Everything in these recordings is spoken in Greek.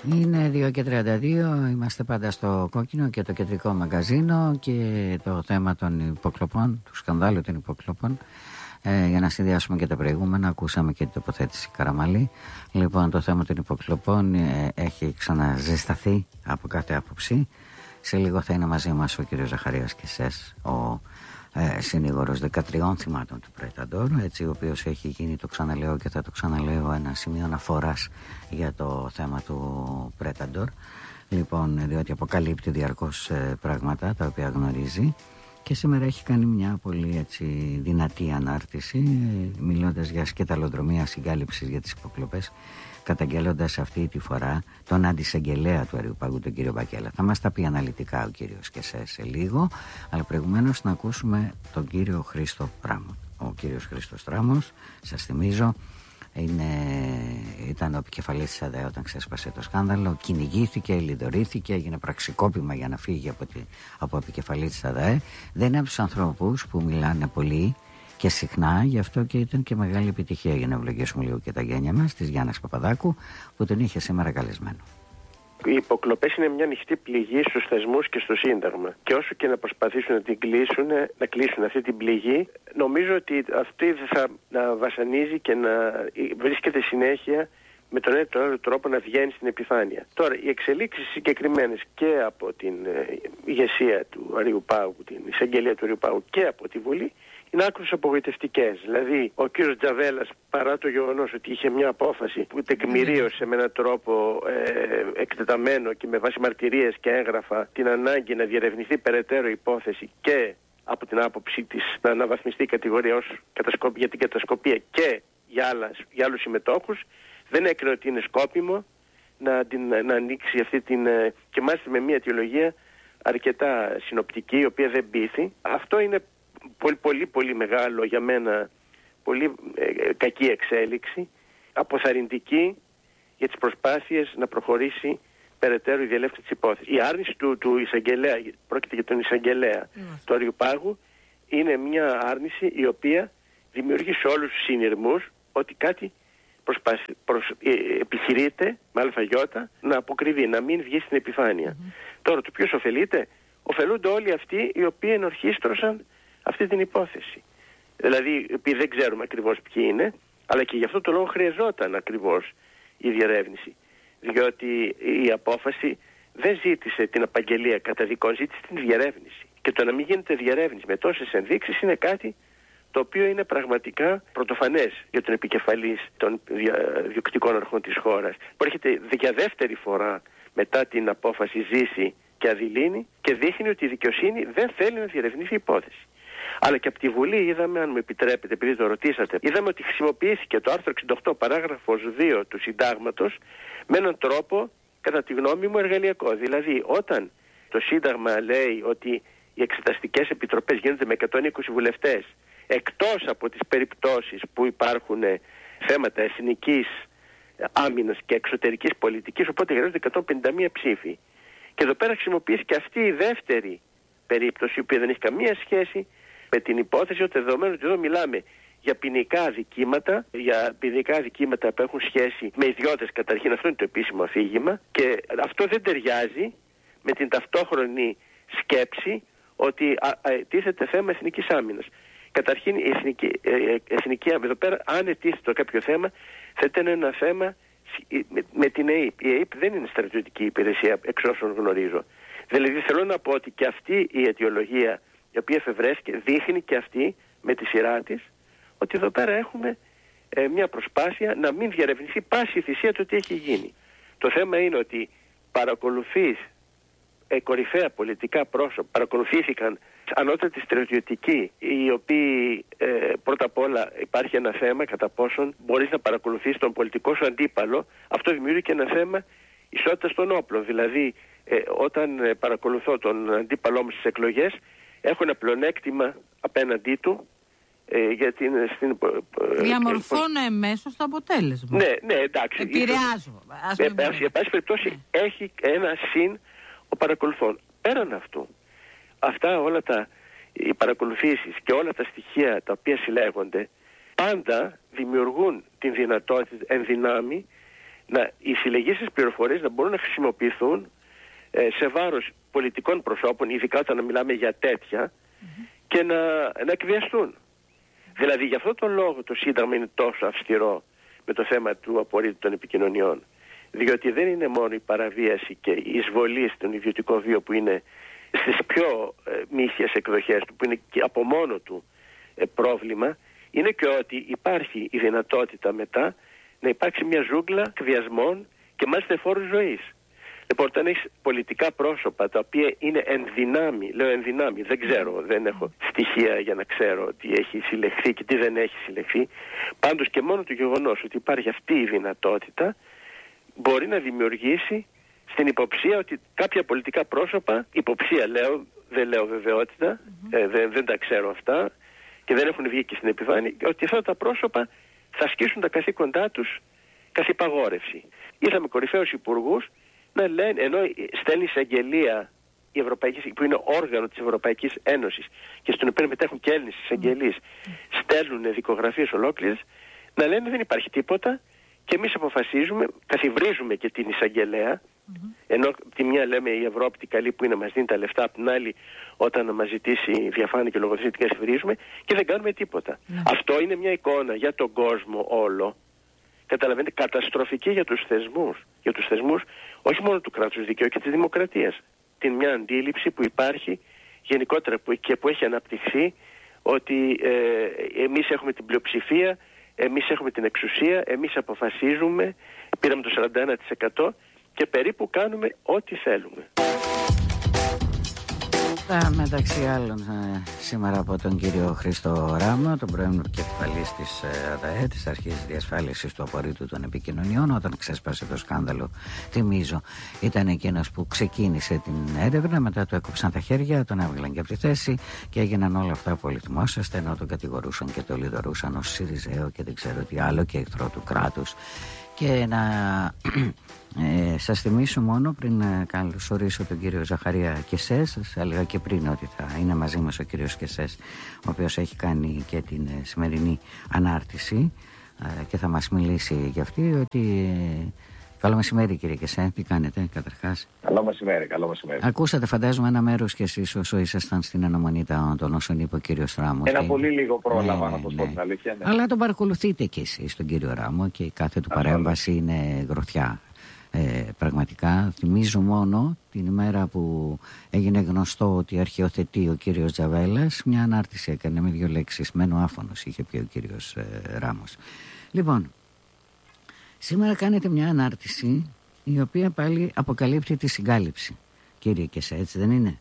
Είναι 2:32, είμαστε πάντα στο Κόκκινο και το κεντρικό μαγκαζίνο και το θέμα των υποκλοπών, του σκανδάλου των υποκλοπών. Για να συνδυάσουμε και τα προηγούμενα, ακούσαμε και την τοποθέτηση Καραμαλή. Λοιπόν, το θέμα των υποκλοπών έχει ξαναζεσταθεί από κάθε άποψη. Σε λίγο θα είναι μαζί μας ο κύριος Ζαχαρίας Κεσές, ο συνήγορος 13 θυμάτων του Πρέταντορ, έτσι, ο οποίος έχει γίνει, το ξαναλέω και θα το ξαναλέω, ένα σημείο αναφοράς για το θέμα του Πρέταντορ. Λοιπόν, διότι αποκαλύπτει διαρκώς πράγματα τα οποία γνωρίζει. Και σήμερα έχει κάνει μια πολύ έτσι δυνατή ανάρτηση, μιλώντας για σκεταλοδρομία συγκάλυψης για τις υποκλοπές, καταγγέλλοντας αυτή τη φορά τον αντισαγγελέα του Αριουπάγου, τον κύριο Μπακέλα. Θα μας τα πει αναλυτικά ο κύριος Κεσές σε λίγο, αλλά προηγουμένως να ακούσουμε τον κύριο Χρήστο Τράμο. Ο κύριος Χρήστος Τράμος, σας θυμίζω, ήταν ο επικεφαλής της ΑΔΕ όταν ξέσπασε το σκάνδαλο, κυνηγήθηκε, λιδωρήθηκε, έγινε πραξικόπημα για να φύγει από επικεφαλής της ΑΔΕ. Δεν είναι από τους ανθρώπους που μιλάνε πολύ και συχνά, γι' αυτό και ήταν και μεγάλη επιτυχία, για να ευλογήσουμε λίγο και τα γένια μας, της Γιάννας Παπαδάκου, που τον είχε σήμερα καλεσμένο. Οι υποκλοπές είναι μια ανοιχτή πληγή στους θεσμούς και στο Σύνταγμα. Και όσο και να προσπαθήσουν να κλείσουν αυτή την πληγή, νομίζω ότι αυτή θα βασανίζει και να βρίσκεται συνέχεια με τον ένα ή τον άλλο τρόπο να βγαίνει στην επιφάνεια. Τώρα, οι εξελίξεις συγκεκριμένες και από την ηγεσία του Αριουπάγου, την εισαγγελία του Αριουπάγου και από τη Βουλή, είναι άκρως απογοητευτικές. Δηλαδή, ο κύριος Τζαβέλας, παρά το γεγονός ότι είχε μια απόφαση που τεκμηρίωσε με έναν τρόπο εκτεταμένο και με βάση μαρτυρίες και έγγραφα την ανάγκη να διερευνηθεί περαιτέρω υπόθεση και από την άποψη της να αναβαθμιστεί η κατηγορία ως για την κατασκοπία και για άλλους συμμετόχους, δεν έκρινε ότι είναι σκόπιμο να ανοίξει αυτή την. Και μάλιστα με μια αιτιολογία αρκετά συνοπτική, η οποία δεν πείθει. Αυτό είναι πολύ μεγάλο για μένα, πολύ κακή εξέλιξη, αποθαρρυντική για τις προσπάθειες να προχωρήσει περαιτέρω η διελεύθυνση της υπόθεσης. Η άρνηση του εισαγγελέα, πρόκειται για τον εισαγγελέα του Αριουπάγου, είναι μια άρνηση η οποία δημιουργεί σε όλους τους συνειρμούς ότι κάτι επιχειρείται με αλφαγιώτα να αποκριβεί, να μην βγει στην επιφάνεια. Τώρα, το ποιος ωφελείται? Ωφελούνται όλοι αυτοί οι οποίοι ενορχίστρωσαν αυτή την υπόθεση. Δηλαδή, επειδή δεν ξέρουμε ακριβώς ποιοι είναι, αλλά και γι' αυτό το λόγο χρειαζόταν ακριβώς η διερεύνηση. Διότι η απόφαση δεν ζήτησε την απαγγελία καταδικών, ζήτησε την διερεύνηση. Και το να μην γίνεται διερεύνηση με τόσες ενδείξεις είναι κάτι το οποίο είναι πραγματικά πρωτοφανές για τον επικεφαλής των διοκτικών αρχών της χώρας, που έρχεται για δεύτερη φορά μετά την απόφαση Ζήση και Αδηλίνη και δείχνει ότι η δικαιοσύνη δεν θέλει να διερευνήσει η υπόθεση. Αλλά και από τη Βουλή είδαμε, αν μου επιτρέπετε, επειδή το ρωτήσατε, είδαμε ότι χρησιμοποιήθηκε το άρθρο 68 παράγραφος 2 του Συντάγματος με έναν τρόπο, κατά τη γνώμη μου, εργαλειακό. Δηλαδή, όταν το Σύνταγμα λέει ότι οι εξεταστικές επιτροπές γίνονται με 120 βουλευτές, εκτός από τις περιπτώσεις που υπάρχουν θέματα εθνικής άμυνας και εξωτερικής πολιτικής, οπότε χρειάζονται 151 ψήφοι. Και εδώ πέρα χρησιμοποιήθηκε αυτή η δεύτερη περίπτωση, η οποία δεν έχει καμία σχέση με την υπόθεση, ότι δεδομένου ότι εδώ μιλάμε για ποινικά δικήματα που έχουν σχέση με ιδιώτες καταρχήν, αυτό είναι το επίσημο αφήγημα, και αυτό δεν ταιριάζει με την ταυτόχρονη σκέψη ότι τίθεται θέμα εθνικής άμυνας. Καταρχήν η εθνική άμυνα, εδώ πέρα αν ετίθεται κάποιο θέμα, θα ήταν ένα θέμα με την ΑΕΠ. Η ΑΕΠ δεν είναι στρατιωτική υπηρεσία, εξ όσων γνωρίζω. Δηλαδή θέλω να πω ότι και αυτή η αιτιολογία, η οποία εφευρέθηκε, δείχνει και αυτή με τη σειρά της ότι εδώ πέρα έχουμε μια προσπάθεια να μην διαρευνηθεί πάση θυσία το τι έχει γίνει. Το θέμα είναι ότι παρακολουθείς κορυφαία πολιτικά πρόσωπα, παρακολουθήθηκαν ανώτατοι στρατιωτικοί, οι οποίοι πρώτα απ' όλα υπάρχει ένα θέμα κατά πόσον μπορείς να παρακολουθείς τον πολιτικό σου αντίπαλο. Αυτό δημιουργεί και ένα θέμα ισότητας των όπλων. Δηλαδή, όταν παρακολουθώ τον αντίπαλό μου στις εκλογές, έχω ένα πλεονέκτημα απέναντί του. Διαμορφώνω εμέσως το αποτέλεσμα. Ναι, εντάξει. Επηρεάζω. Σε πάση περιπτώσει έχει ένα συν ο παρακολουθών. Πέραν αυτού, αυτά όλα οι παρακολουθήσεις και όλα τα στοιχεία τα οποία συλλέγονται πάντα δημιουργούν την δυνατότητα εν δυνάμει οι συλλεγήσεις πληροφορίες να μπορούν να χρησιμοποιηθούν σε βάρος πολιτικών προσώπων, ειδικά όταν μιλάμε για τέτοια, και να εκβιαστούν. Δηλαδή, γι' αυτό το λόγο το Σύνταγμα είναι τόσο αυστηρό με το θέμα του απορρίτου των επικοινωνιών. Διότι δεν είναι μόνο η παραβίαση και η εισβολή στον ιδιωτικό βίο που είναι στις πιο μύθιες εκδοχές του, που είναι και από μόνο του πρόβλημα, είναι και ότι υπάρχει η δυνατότητα μετά να υπάρξει μια ζούγκλα εκβιασμών και μάλιστα εφόρου ζωής. Λοιπόν, όταν έχεις πολιτικά πρόσωπα τα οποία είναι ενδυνάμει, λέω ενδυνάμει, δεν ξέρω, δεν έχω στοιχεία για να ξέρω τι έχει συλλεχθεί και τι δεν έχει συλλεχθεί, πάντως και μόνο το γεγονός ότι υπάρχει αυτή η δυνατότητα μπορεί να δημιουργήσει στην υποψία ότι κάποια πολιτικά πρόσωπα, υποψία λέω, δεν λέω βεβαιότητα, δεν τα ξέρω αυτά και δεν έχουν βγει και στην επιφάνεια, ότι αυτά τα πρόσωπα θα ασκήσουν τα καθήκοντά τους καθ' υπαγόρευση. Είδαμε κορυφαίους υπουργούς να λένε, ενώ στέλνει εισαγγελία η Ευρωπαϊκή, που είναι όργανο της Ευρωπαϊκής Ένωσης και στον οποίο μετέχουν και Έλληνες εισαγγελείς, στέλνουν δικογραφίες ολόκληρες, να λένε δεν υπάρχει τίποτα και εμείς αποφασίζουμε, καθιβρίζουμε και την εισαγγελέα, ενώ τη μια λέμε η Ευρώπη την καλή που είναι μας δίνει τα λεφτά, από την άλλη όταν μας ζητήσει διαφάνεια και λογοδοσία την καθιβρίζουμε και δεν κάνουμε τίποτα. Αυτό είναι μια εικόνα για τον κόσμο όλο, καταλαβαίνετε, καταστροφική για τους θεσμούς. Για τους θεσμούς όχι μόνο του κράτους δικαίου και της δημοκρατίας. Την μια αντίληψη που υπάρχει γενικότερα και που έχει αναπτυχθεί ότι εμείς έχουμε την πλειοψηφία, εμείς έχουμε την εξουσία, εμείς αποφασίζουμε, πήραμε το 41% και περίπου κάνουμε ό,τι θέλουμε. Μεταξύ άλλων σήμερα από τον κύριο Χρήστο Ράμο, τον πρώην επικεφαλής της ΑΔΑΕ, της Αρχής Διασφάλισης του Απορρίτου των Επικοινωνιών, όταν ξέσπασε το σκάνδαλο, θυμίζω, ήταν εκείνος που ξεκίνησε την έρευνα, μετά του έκοψαν τα χέρια, τον έβγαλαν και από τη θέση και έγιναν όλα αυτά που όλοι θυμόσαστε, ενώ τον κατηγορούσαν και τον λιδωρούσαν ως Συριζέο και δεν ξέρω τι άλλο και εχθρό του κράτους. Και να σας θυμίσω μόνο πριν καλωσορίσω τον κύριο Ζαχαρία Κεσές, σας έλεγα και πριν ότι θα είναι μαζί μας ο κύριος Κεσές, ο οποίος έχει κάνει και την σημερινή ανάρτηση και θα μας μιλήσει για αυτή, ότι... Καλό μεσημέρι κύριε Κεσέ, τι κάνετε καταρχάς? Καλό μεσημέρι, καλό μεσημέρι. Ακούσατε φαντάζομαι ένα μέρος κι εσείς όσο ήσασταν στην αναμονή των όσων είπε ο κύριος Ράμος. Ένα πολύ λίγο πρόλαβα να πω την αλήθεια. Ναι. Αλλά τον παρακολουθείτε κι εσείς τον κύριο Ράμο και η κάθε του παρέμβαση είναι γροθιά. Πραγματικά θυμίζω μόνο την ημέρα που έγινε γνωστό ότι αρχαιοθετεί ο κύριος Τζαβέλας, μια ανάρτηση έκανε με 2 λέξεις, μένω άφωνος είχε πει ο κύριος Ράμος. Λοιπόν, σήμερα κάνετε μια ανάρτηση η οποία πάλι αποκαλύπτει τη συγκάλυψη, κύριε Κεσέ, έτσι δεν είναι?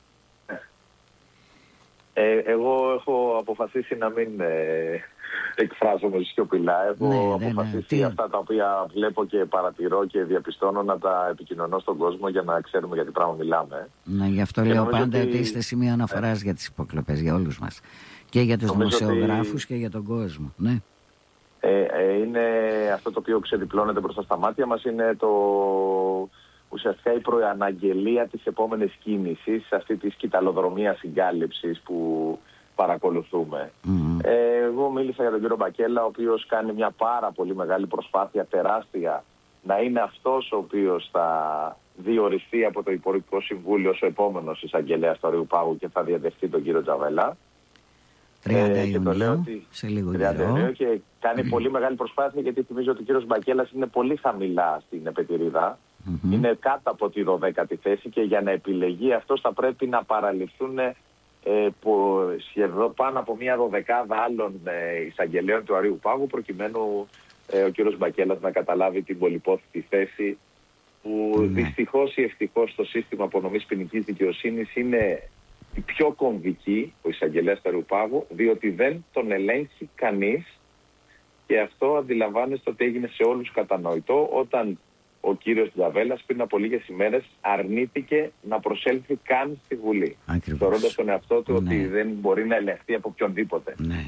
Εγώ έχω αποφασίσει να μην εκφράζομαι σιωπηλά. Έχω αποφασίσει αυτά τα οποία βλέπω και παρατηρώ και διαπιστώνω να τα επικοινωνώ στον κόσμο για να ξέρουμε για τι πράγμα μιλάμε. Ναι, γι' αυτό λέω πάντα ότι είστε σημείο αναφοράς για τις υποκλοπές, για όλους μας. Και για τους δημοσιογράφους και για τον κόσμο. Ναι. Είναι αυτό το οποίο ξεδιπλώνεται μπροστά στα μάτια μας, είναι ουσιαστικά η προαναγγελία της επόμενης κίνησης, αυτή της κυταλοδρομία συγκάλυψης που παρακολουθούμε. Εγώ μίλησα για τον κύριο Μπακέλα, ο οποίος κάνει μια πάρα πολύ μεγάλη προσπάθεια, τεράστια, να είναι αυτός ο οποίος θα διοριστεί από το Υπουργικό Συμβούλιο ως ο επόμενος εισαγγελέας του Αριού Πάγου και θα διαδεχτεί τον κύριο Τζαβέλα. 30 Ιουνίου, σε λίγο καιρό. Και κάνει πολύ μεγάλη προσπάθεια, γιατί θυμίζω ότι ο κύριος Μπακέλας είναι πολύ χαμηλά στην επετηρίδα. Είναι κάτω από τη 12η θέση και για να επιλεγεί αυτός θα πρέπει να παραληφθούν σχεδόν πάνω από μια 12 άλλων εισαγγελέων του Αριού Πάγου, προκειμένου ο κύριος Μπακέλας να καταλάβει την πολυπόθητη θέση που δυστυχώς ή ευτυχώς στο σύστημα απονομής ποινικής δικαιοσύνης είναι η πιο κομβική, ο εισαγγελέας του Αριού Πάγου, διότι δεν τον ελέγχει κανείς, και αυτό αντιλαμβάνεστε ότι έγινε σε όλους κατανοητό όταν ο κύριος Τζαβέλας πριν από λίγες ημέρες αρνήθηκε να προσέλθει καν στη Βουλή, θεωρώντας τον εαυτό του ότι δεν μπορεί να ελεγχθεί από οποιονδήποτε. Ναι.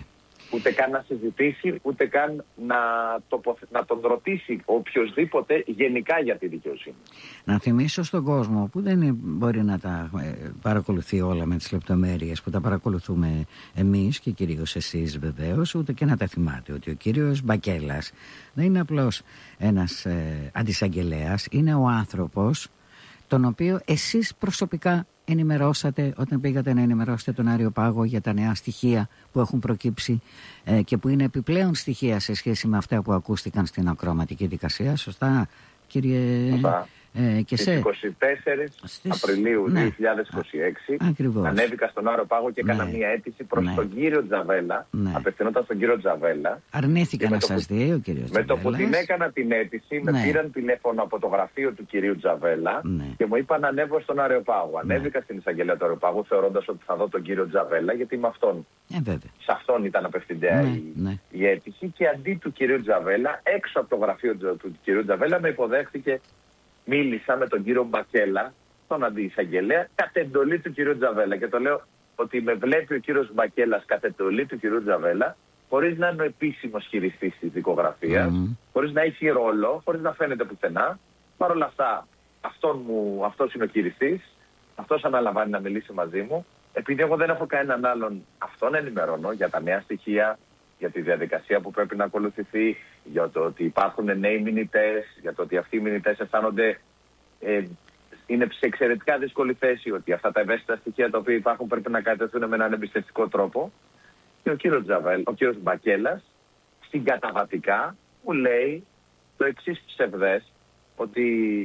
Ούτε καν να συζητήσει, ούτε καν να τον ρωτήσει οποιοσδήποτε γενικά για τη δικαιοσύνη. Να θυμίσω στον κόσμο που δεν μπορεί να τα παρακολουθεί όλα με τις λεπτομέρειες που τα παρακολουθούμε εμείς και κυρίως εσείς βεβαίως, ούτε και να τα θυμάται, ότι ο κύριος Μπακέλας δεν είναι απλώς ένας αντισαγγελέας, είναι ο άνθρωπος τον οποίο εσείς προσωπικά ενημερώσατε όταν πήγατε να ενημερώσετε τον Αριοπάγο για τα νέα στοιχεία που έχουν προκύψει και που είναι επιπλέον στοιχεία σε σχέση με αυτά που ακούστηκαν στην ακροαματική δικασία. Σωστά, κύριε? Σωστά. Και στις 24 Απριλίου 2026 ακριβώς. Ανέβηκα στον Αριοπάγο και έκανα μία αίτηση προς τον κύριο Τζαβέλα. Απευθυνόταν στον κύριο Τζαβέλα. Αρνήθηκε να σας δει ο κύριος Τζαβέλας. Με το που την έκανα την αίτηση, με πήραν τηλέφωνο από το γραφείο του κυρίου Τζαβέλα και μου είπαν να ανέβω στον Αριοπάγο. Ανέβηκα στην εισαγγελία του Αριοπάγου θεωρώντας ότι θα δω τον κύριο Τζαβέλα, γιατί με αυτόν. Σε αυτόν ήταν απευθυντέα η αίτηση, και αντί του κυρίου Τζαβέλα, έξω από το γραφείο του κυρίου Τζαβέλα, με υποδέχτηκε. Μίλησα με τον κύριο Μπακέλα, τον αντιεισαγγελέα, κατ' εντολή του κυρίου Τζαβέλα. Και το λέω ότι με βλέπει ο κύριος Μπακέλας κατ' εντολή του κυρίου Τζαβέλα, χωρίς να είναι ο επίσημος χειριστής της δικογραφίας, χωρίς να έχει ρόλο, χωρίς να φαίνεται πουθενά. Παρ' όλα αυτά, αυτός είναι ο χειριστής, αυτός αναλαμβάνει να μιλήσει μαζί μου. Επειδή εγώ δεν έχω κανέναν άλλον αυτόν ενημερώνω για τα νέα στοιχεία, για τη διαδικασία που πρέπει να ακολουθηθεί, για το ότι υπάρχουν νέοι μηνυτές, για το ότι αυτοί οι μηνυτές αισθάνονται είναι σε εξαιρετικά δύσκολη θέση, ότι αυτά τα ευαίσθητα στοιχεία τα οποία υπάρχουν πρέπει να κατευθούν με έναν εμπιστευτικό τρόπο. Και ο κύριος Μπακέλας συγκαταβατικά μου λέει το εξής ψευδές, ότι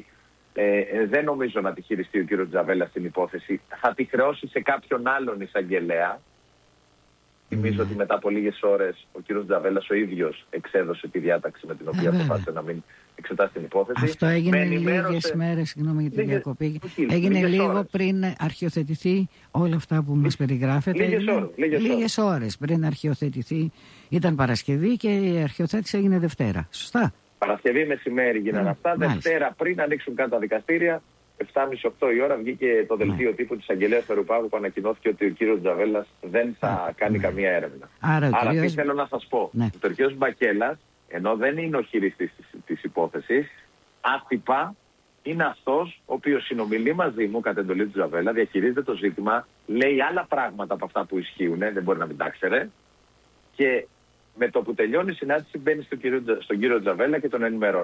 δεν νομίζω να τη χειριστεί ο κύριος Τζαβέλα στην υπόθεση, θα τη χρεώσει σε κάποιον άλλον εισαγγελέα. Θυμίζω ότι μετά από λίγες ώρες ο κύριος Τζαβέλας ο ίδιος εξέδωσε τη διάταξη με την οποία αποφάσισε να μην εξετάσει την υπόθεση. Αυτό έγινε λίγες μέρες, συγγνώμη για τη διακοπή. Έγινε λίγο πριν αρχιοθετηθεί όλα αυτά που μας περιγράφετε. Λίγες ώρες πριν αρχιοθετηθεί. Ήταν Παρασκευή και η αρχιοθέτηση έγινε Δευτέρα. Σωστά? Παρασκευή μεσημέρι γίνανε αυτά. Δευτέρα πριν ανοίξουν καν τα δικαστήρια, 7.30-8 η ώρα, βγήκε το δελτίο τύπου της Αγγελέας Αριοπάγου που ανακοινώθηκε ότι ο κύριος Τζαβέλας δεν θα κάνει καμία έρευνα. Άρα τι θέλω να σας πω. Ο κύριος Μπακέλας, ενώ δεν είναι ο χειριστής της υπόθεσης, άτυπα είναι αυτός ο οποίος συνομιλεί μαζί μου κατ' εντολή του Τζαβέλα, διαχειρίζεται το ζήτημα, λέει άλλα πράγματα από αυτά που ισχύουν, δεν μπορεί να μην τα ξέρε, και με το που τελειώνει η συνάντηση μπαίνει στον κύριο Τζαβέλα και τον ενημερώνει.